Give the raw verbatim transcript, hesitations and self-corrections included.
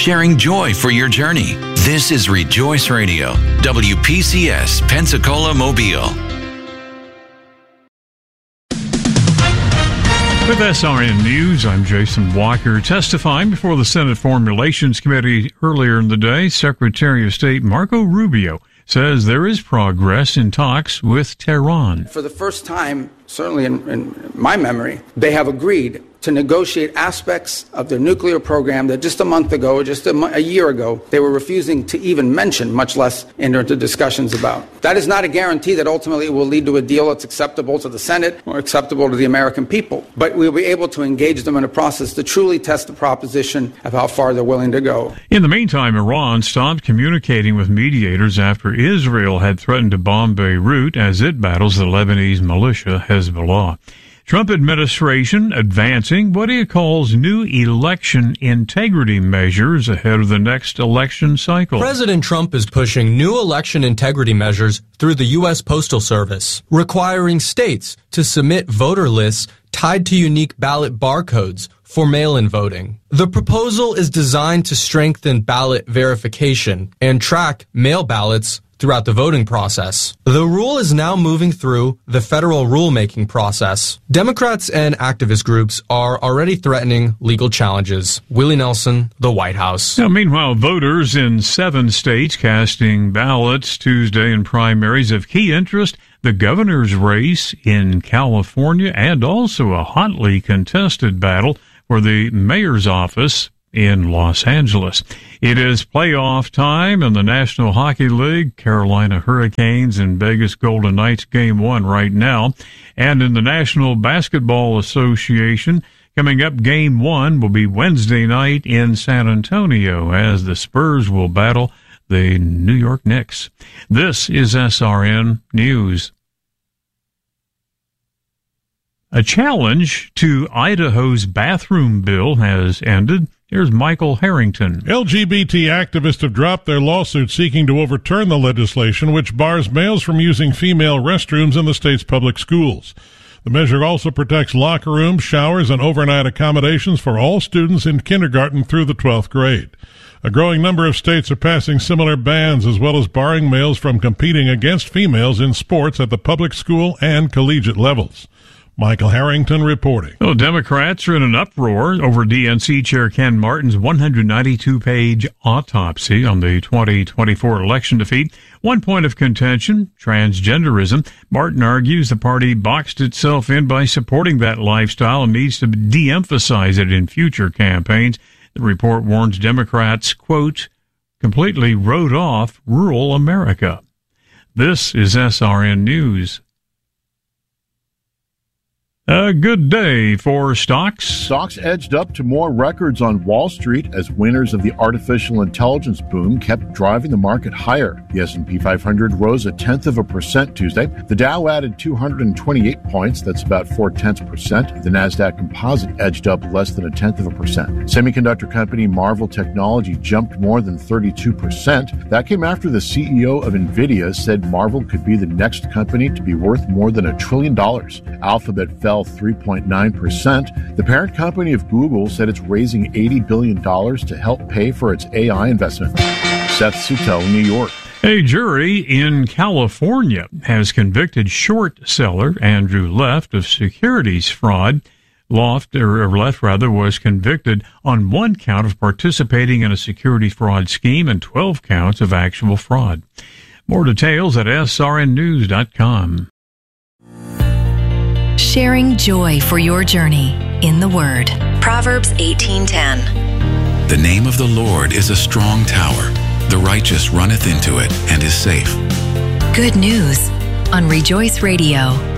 sharing joy for your journey. This is Rejoice Radio, W P C S, Pensacola, Mobile. With S R N News, I'm Jason Walker. Testifying before the Senate Foreign Relations Committee earlier in the day, Secretary of State Marco Rubio says there is progress in talks with Tehran. For the first time, certainly in, in my memory, they have agreed to negotiate aspects of their nuclear program that just a month ago, just a, a year ago, they were refusing to even mention, much less enter into discussions about. That is not a guarantee that ultimately it will lead to a deal that's acceptable to the Senate or acceptable to the American people. But we'll be able to engage them in a process to truly test the proposition of how far they're willing to go. In the meantime, Iran stopped communicating with mediators after Israel had threatened to bomb Beirut as it battles the Lebanese militia Hezbollah. Trump administration advancing what he calls new election integrity measures ahead of the next election cycle. President Trump is pushing new election integrity measures through the U S Postal Service, requiring states to submit voter lists tied to unique ballot barcodes for mail-in voting. The proposal is designed to strengthen ballot verification and track mail ballots throughout the voting process. The rule is now moving through the federal rulemaking process. Democrats and activist groups are already threatening legal challenges. Willie Nelson, the White House. Now, meanwhile, voters in seven states casting ballots Tuesday in primaries of key interest, the governor's race in California, and also a hotly contested battle for the mayor's office in Los Angeles. It is playoff time in the National Hockey League. Carolina Hurricanes and Vegas Golden Knights game one right now. And in the National Basketball Association, coming up game one will be Wednesday night in San Antonio as the Spurs will battle the New York Knicks. This is S R N News. A challenge to Idaho's bathroom bill has ended. Here's Michael Harrington. L G B T activists have dropped their lawsuit seeking to overturn the legislation which bars males from using female restrooms in the state's public schools. The measure also protects locker rooms, showers, and overnight accommodations for all students in kindergarten through the twelfth grade. A growing number of states are passing similar bans, as well as barring males from competing against females in sports at the public school and collegiate levels. Michael Harrington reporting. Well, Democrats are in an uproar over D N C Chair Ken Martin's one hundred ninety-two page autopsy on the twenty twenty-four election defeat. One point of contention, transgenderism. Martin argues the party boxed itself in by supporting that lifestyle and needs to de-emphasize it in future campaigns. The report warns Democrats, quote, completely wrote off rural America. This is S R N News. A good day for stocks. Stocks edged up to more records on Wall Street as winners of the artificial intelligence boom kept driving the market higher. The S and P five hundred rose a tenth of a percent Tuesday. The Dow added two hundred twenty-eight points. That's about four tenths percent. The Nasdaq Composite edged up less than a tenth of a percent. Semiconductor company Marvell Technology jumped more than thirty-two percent. That came after the C E O of NVIDIA said Marvell could be the next company to be worth more than a trillion dollars. Alphabet fell three point nine percent. The parent company of Google said it's raising eighty billion dollars to help pay for its A I investment. Seth Sutel, New York. A jury in California has convicted short seller Andrew Left of securities fraud. Loft, or Left rather, was convicted on one count of participating in a securities fraud scheme and twelve counts of actual fraud. More details at S R N news dot com. Sharing joy for your journey in the Word. Proverbs eighteen ten. The name of the Lord is a strong tower. The righteous runneth into it and is safe. Good news on Rejoice Radio.